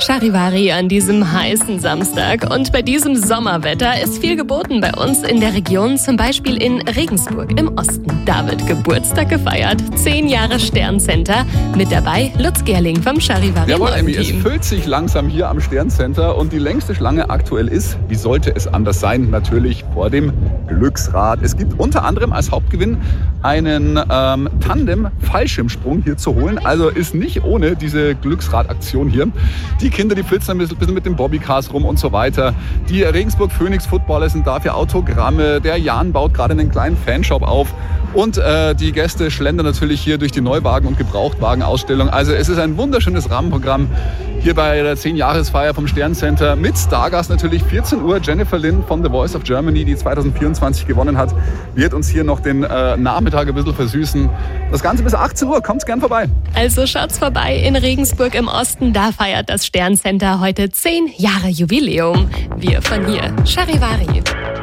Charivari an diesem heißen Samstag. Und bei diesem Sommerwetter ist viel geboten bei uns in der Region, zum Beispiel in Regensburg im Osten. Da wird Geburtstag gefeiert. 10 Jahre Sterncenter. Mit dabei Lutz Gerling vom Charivari. Jawohl, Emmy, es füllt sich langsam hier am Sterncenter und die längste Schlange aktuell ist, wie sollte es anders sein, natürlich vor dem Glücksrad. Es gibt unter anderem als Hauptgewinn einen Tandem-Fallschirmsprung hier zu holen. Also ist nicht ohne diese Glücksradaktion hier. Die Kinder, die flitzen ein bisschen mit den Bobbycars rum und so weiter. Die Regensburg Phoenix Footballer sind da für Autogramme. Der Jan baut gerade einen kleinen Fanshop auf. Und die Gäste schlendern natürlich hier durch die Neuwagen- und Gebrauchtwagenausstellung. Also es ist ein wunderschönes Rahmenprogramm hier bei der 10-Jahresfeier vom Sterncenter. Mit Stargast natürlich 14 Uhr. Jennifer Lin von The Voice of Germany, die 2024 gewonnen hat, wird uns hier noch den Nachmittag ein bisschen versüßen. Das Ganze bis 18 Uhr. Kommt's gern vorbei. Also schaut's vorbei in Regensburg im Osten. Da feiert das Sterncenter heute 10 Jahre Jubiläum. Wir von hier, Charivari.